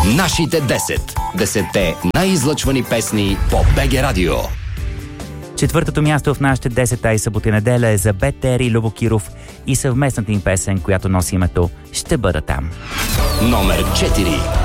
Нашите 10. 10-те най-излъчвани песни по БГ Радио. Четвъртото място в нашите 10-та и събота и неделя е за Бетер и Любо Киров и съвместната им песен, която носи името «Ще бъда там». Номер 4.